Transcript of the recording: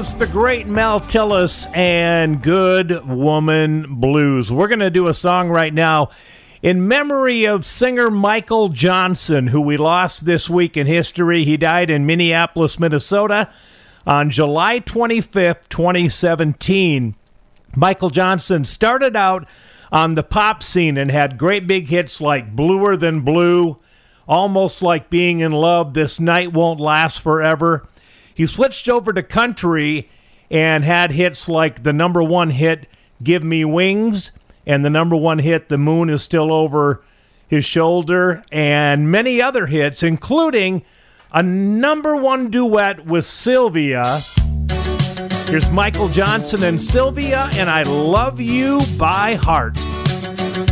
was the great Mel Tillis and Good Woman Blues. We're going to do a song right now in memory of singer Michael Johnson, who we lost this week in history. He died in Minneapolis, Minnesota on July 25th, 2017. Michael Johnson started out on the pop scene and had great big hits like Bluer Than Blue, Almost Like Being in Love, This Night Won't Last Forever. He switched over to country and had hits like the number one hit, Give Me Wings, and the number one hit, The Moon Is Still Over His Shoulder, and many other hits, including a number one duet with Sylvia. Here's Michael Johnson and Sylvia, and I Love You by Heart.